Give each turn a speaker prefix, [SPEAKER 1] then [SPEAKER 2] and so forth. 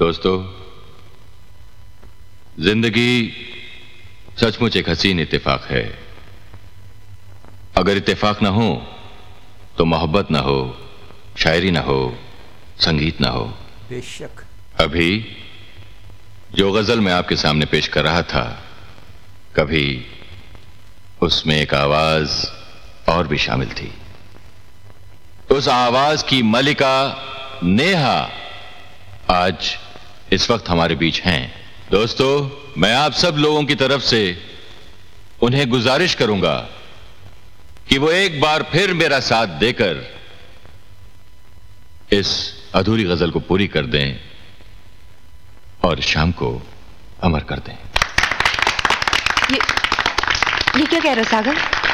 [SPEAKER 1] दोस्तों, जिंदगी सचमुच एक हसीन इत्तेफाक है। अगर इत्तेफाक ना हो तो मोहब्बत ना हो, शायरी ना हो, संगीत ना हो।
[SPEAKER 2] बेशक।
[SPEAKER 1] अभी जो गजल मैं आपके सामने पेश कर रहा था, कभी उसमें एक आवाज और भी शामिल थी। उस आवाज की मलिका नेहा आज इस वक्त हमारे बीच हैं। दोस्तों, मैं आप सब लोगों की तरफ से उन्हें गुजारिश करूंगा कि वो एक बार फिर मेरा साथ देकर इस अधूरी गजल को पूरी कर दें और शाम को अमर कर दें।
[SPEAKER 3] ये क्या कह रहे हो सागर?